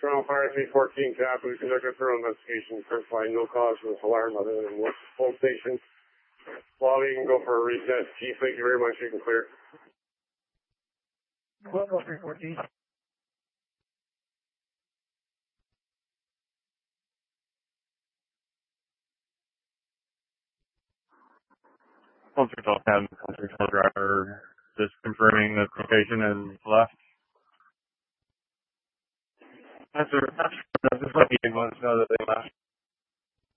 Toronto Fire 314 cap. We conducted a thorough investigation to find no cause for this alarm other than what phone station. Well, you can go for a reset. Chief, thank you very much. You can clear. 314. Officer 1210, Officer 12 driver, just confirming that the patient has left. That's just let the ambulance know that they left.